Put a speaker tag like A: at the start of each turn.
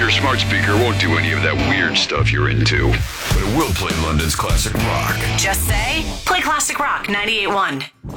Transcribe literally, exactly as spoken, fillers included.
A: Your smart speaker won't do any of that weird stuff you're into, but it will play London's classic rock.
B: Just say, play classic rock ninety-eight point one.